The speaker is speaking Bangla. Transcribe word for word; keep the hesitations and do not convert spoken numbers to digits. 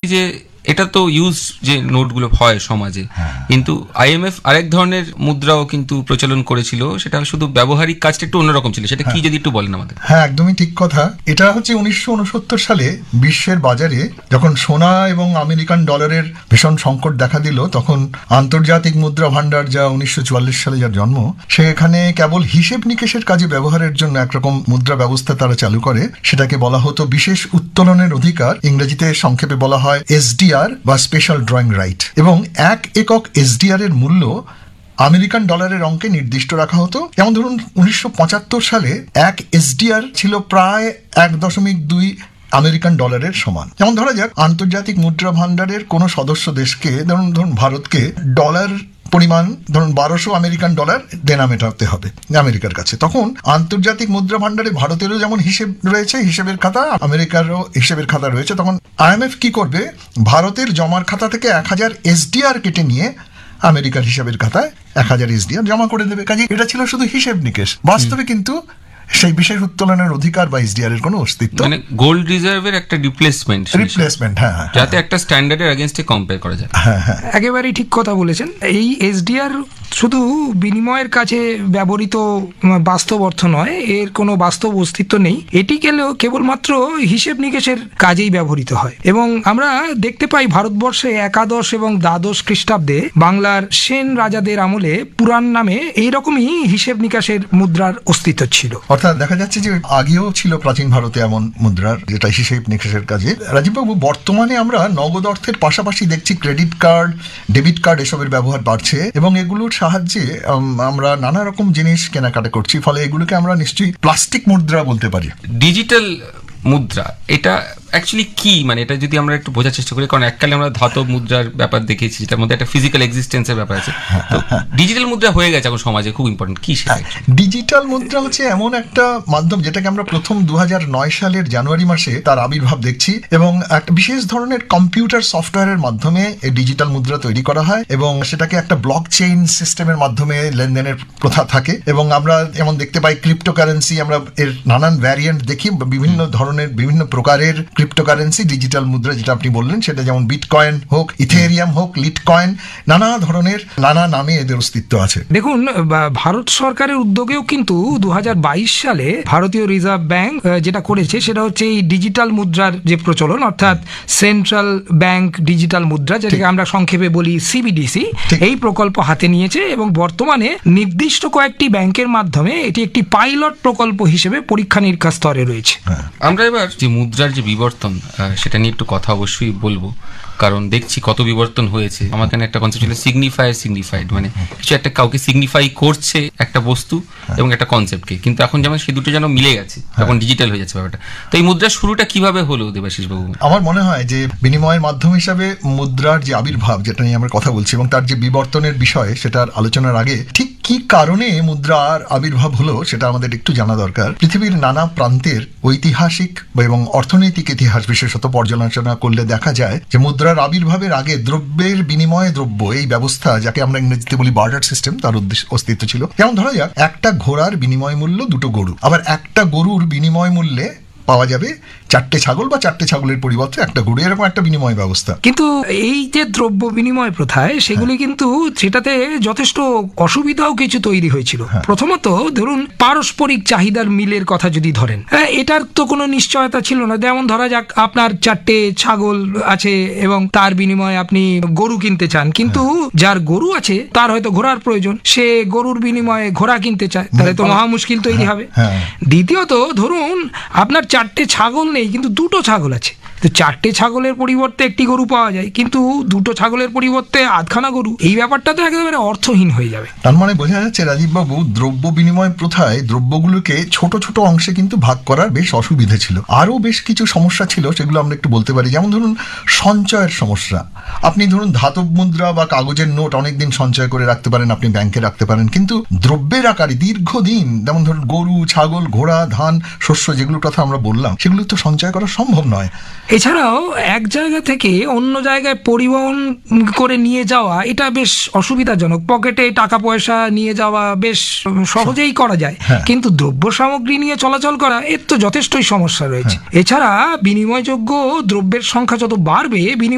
যে এটা তো ইউজ যে নোটগুলো হয় সমাজে, কিন্তু আইএমএফ আরেক ধরনের মুদ্রাও কিন্তু প্রচলন করেছিল, সেটা শুধু ব্যবহারিক কাজটা একটু অন্যরকম ছিল, সেটা কি যদি একটু বলেন আমাদের। হ্যাঁ, একদমই ঠিক কথা। এটা হচ্ছে উনিশশো উনসত্তর সালে বিশ্বের বাজারে যখন সোনা এবং আমেরিকান ডলারের ভীষণ সংকট দেখা দিল, তখন আন্তর্জাতিক মুদ্রা ভান্ডার, যা উনিশশো চুয়াল্লিশ সালে যার জন্ম, সেখানে কেবল হিসেব নিকেশের কাজে ব্যবহারের জন্য একরকম মুদ্রা ব্যবস্থা তারা চালু করে। সেটাকে বলা হতো বিশেষ উত্তোলনের অধিকার, ইংরেজিতে সংক্ষেপে বলা হয় এসডিআর বা স্পেশাল ড্রয়িং রাইট। এবং এক একক এসডিআর এর মূল্য আমেরিকান ডলারের অঙ্কে নির্দিষ্ট রাখা হতো। যেমন ধরুন উনিশশো পঁচাত্তর সালে এক এসডিআর ছিল প্রায় এক দশমিক দুই আমেরিকান ডলারের সমান। যেমন ধরা যাক, আন্তর্জাতিক মুদ্রা ভান্ডারের কোন সদস্য দেশকে, ধরুন ধরুন ভারতকে ডলার পরিমাণ ধরুন বারোশো আমেরিকান ডলার দেনা মেটাতে হবে আমেরিকার কাছে, তখন আন্তর্জাতিক মুদ্রা ভান্ডারে ভারতেরও যেমন হিসেব রয়েছে, হিসেবের খাতা, আমেরিকারও হিসেবের খাতা রয়েছে, তখন আইএমএফ কি করবে, ভারতের জমার খাতা থেকে এক হাজার এসডিআর কেটে নিয়ে আমেরিকার হিসাবের খাতায় এক হাজার এসডিআর জমা করে দেবে। কাজে এটা ছিল শুধু হিসেব নিকেশ, বাস্তবে কিন্তু সেই বিশেষ উত্তোলনের অধিকার বা এসডিআর এর কোনো অস্তিত্ব, মানে গোল্ড রিজার্ভের একটা রিপ্লেসমেন্ট রিপ্লেসমেন্ট হ্যাঁ, যাতে একটা স্ট্যান্ডার্ডের এগেইনস্টে কম্পেয়ার করা যায়। হ্যাঁ হ্যাঁ, একেবারেই ঠিক কথা বলেছেন। এই এসডিআর শুধু বিনিময়ের কাছে ব্যবহৃত বাস্তব অর্থ নয়, এর কোনো বাস্তব অস্তিত্ব নেই। এটি গেলেও কেবলমাত্র হিসেব নিকেশের কাজেই ব্যবহৃত হয়। এবং আমরা দেখতে পাই ভারতবর্ষে একাদশ এবং দ্বাদশ খ্রিস্টাব্দে বাংলার সেন রাজাদের আমলে পুরাণ নামে এইরকমই হিসেব নিকাশের মুদ্রার অস্তিত্ব ছিল। অর্থাৎ দেখা যাচ্ছে যে আগেও ছিল প্রাচীন ভারতে এমন মুদ্রার, যেটা হিসেব নিকেশের কাজে। রাজীববাবু, বর্তমানে আমরা নগদ অর্থের পাশাপাশি দেখছি ক্রেডিট কার্ড, ডেবিট কার্ড এসবের ব্যবহার বাড়ছে, এবং এগুলোর সাহায্যে আমরা নানা রকম জিনিস কেনাকাটা করছি, ফলে এগুলোকে আমরা নিশ্চয়ই প্লাস্টিক মুদ্রা বলতে পারি। ডিজিটাল মুদ্রা এটা অ্যাকচুয়ালি কি, মানে এটা যদি আমরা একটু বোঝার চেষ্টা করি, কারণ এককালে আমরা ধাতব মুদ্রার ব্যাপার দেখেছি, যেটার মধ্যে একটা ফিজিক্যাল এক্সিস্টেন্সের ব্যাপার আছে। ডিজিটাল মুদ্রা হয়ে গেছে এখন সমাজে খুব ইম্পর্টেন্ট, কি সেটা? ডিজিটাল মুদ্রা হচ্ছে এমন একটা মাধ্যম যেটাকে আমরা প্রথম দু হাজার নয় সালের জানুয়ারি মাসে তার আবির্ভাব দেখছি, এবং একটা বিশেষ ধরনের কম্পিউটার সফটওয়্যারের মাধ্যমে এই ডিজিটাল মুদ্রা তৈরি করা হয়, এবং সেটাকে একটা ব্লক চেইন সিস্টেমের মাধ্যমে লেনদেনের প্রথা থাকে। এবং আমরা যেমন দেখতে পাই ক্রিপ্টোকারেন্সি, আমরা এর নানান ভ্যারিয়েন্ট দেখি, বিভিন্ন ধরনের বিভিন্ন প্রকারের ক্রিপ্টোকারেন্সি, ডিজিটাল মুদ্রা যেটা আপনি বললেন, সেটা যেমন বিটকয়েন হোক, ইথেরিয়াম হোক, লিটকয়েন, নানা ধরনের নানা নামে এদের অস্তিত্ব আছে। দেখুন, ভারত সরকারের উদ্যোগেও কিন্তু দু হাজার বাইশ সালে ভারতীয় রিজার্ভ ব্যাংক যেটা করেছে সেটা হচ্ছে এই ডিজিটাল মুদ্রার যে প্রচলন, অর্থাৎ সেন্ট্রাল ব্যাংক ডিজিটাল মুদ্রা, যেটাকে আমরা সংক্ষেপে বলি সিবিডিসি, এই প্রকল্প হাতে নিয়েছে, এবং বর্তমানে নির্দিষ্ট কয়েকটি ব্যাংকের মাধ্যমে এটি একটি পাইলট প্রকল্প হিসেবে পরীক্ষা নিরীক্ষা স্তরে রয়েছে। আমরা এবার যে মুদ্রার যে বিবর্তন, সেটা নিয়ে একটু কথা অবশ্যই বলবো, কারণ দেখছি কত বিবর্তন হয়েছে। আমার এখানে একটা কনসেপ্ট ছিল সিগনিফায়ার সিগনিফাইড, মানে কিছু একটা কাউকে সিগনিফাই করছে একটা বস্তু এবং একটা কনসেপ্টকে, কিন্তু এখন যেমন সেই দুটো যেন মিলে গেছে, এখন ডিজিটাল হয়ে যাচ্ছে ব্যাপারটা। তো এই মুদ্রার শুরুটা কিভাবে হলো দেবাশিস বাবু? আমার মনে হয় যে বিনিময়ের মাধ্যম হিসাবে মুদ্রার যে আবির্ভাব, যেটা নিয়ে আমরা কথা বলছি, এবং তার যে বিবর্তনের বিষয়, সেটার আলোচনার আগে ঠিক কি কারণে মুদ্রার আবির্ভাব হলো সেটা আমাদের একটু জানা দরকার। পৃথিবীর নানা প্রান্তের ঐতিহাসিক এবং অর্থনৈতিক ইতিহাস বিশেষত পর্যালোচনা করলে দেখা যায় যে মুদ্রার আবির্ভাবের আগে দ্রব্যের বিনিময়ে দ্রব্য, এই ব্যবস্থা যাকে আমরা ইংরেজিতে বলি বার্টার সিস্টেম, তার অস্তিত্ব ছিল। যেমন ধরা যাক, একটা ঘোড়ার বিনিময় মূল্য দুটো গরু, আবার একটা গরুর বিনিময় মূল্যে পাওয়া যাবে চারটে ছাগল, বা চারটে ছাগলের পরিবর্তে একটা গরু, এরকম একটা বিনিময় ব্যবস্থা। কিন্তু এই যে দ্রব্য বিনিময় প্রথায়, সেগুলি কিন্তু সেটাতে যথেষ্ট অসুবিধাও কিছু তৈরি হয়েছিল। প্রথমত ধরুন পারস্পরিক চাহিদার মিলের কথা যদি ধরেন, এটার তো কোনো নিশ্চয়তা ছিল না। যেমন ধরা যাক, আপনার চারটে ছাগল আছে এবং তার বিনিময়ে আপনি গরু কিনতে চান, কিন্তু যার গরু আছে তার হয়তো ঘোড়ার প্রয়োজন, সে গরুর বিনিময়ে ঘোড়া কিনতে চায়, তাহলে তো মহা মুশকিল তৈরি হবে। দ্বিতীয়ত ধরুন আপনার চারটে ছাগল নেই, কিন্তু দুটো ছাগল আছে, তো চারটে ছাগলের পরিবর্তে একটি গরু পাওয়া যায়, কিন্তু দুটো ছাগলের পরিবর্তে আধখানা গরু, এই ব্যাপারটা তো একেবারে অর্থহীন হয়ে যাবে। তার মানে বোঝা যাচ্ছে রাজীববাবু, দ্রব্য বিনিময় প্রথায় দ্রব্যগুলোকে ছোট ছোট অংশে কিন্তু ভাগ করার বেশ অসুবিধে ছিল। আরও বেশ কিছু সমস্যা ছিল, সেগুলো আমরা একটু বলতে পারি। যেমন ধরুন সঞ্চয়ের সমস্যা। আপনি ধরুন ধাতব মুদ্রা বা কাগজের নোট অনেকদিন সঞ্চয় করে রাখতে পারেন, আপনি ব্যাংকে রাখতে পারেন, কিন্তু দ্রব্যের আকারে দীর্ঘদিন, যেমন ধরুন গরু, ছাগল, ঘোড়া, ধান, শস্য, যেগুলোর কথা আমরা বললাম, সেগুলো তো সঞ্চয় করা সম্ভব নয়। এছাড়াও এক জায়গা থেকে অন্য জায়গায় পরিবহন করে নিয়ে যাওয়া, এটা বেশ অসুবিধাজনক। পকেটে টাকা পয়সা নিয়ে যাওয়া বেশ সহজেই করা যায়, কিন্তু দ্রব্য সামগ্রী নিয়ে চলাচল করা, এর তো যথেষ্টই সমস্যা রয়েছে। এছাড়া বিনিময়যোগ্য দ্রব্যের সংখ্যা যত বাড়বে,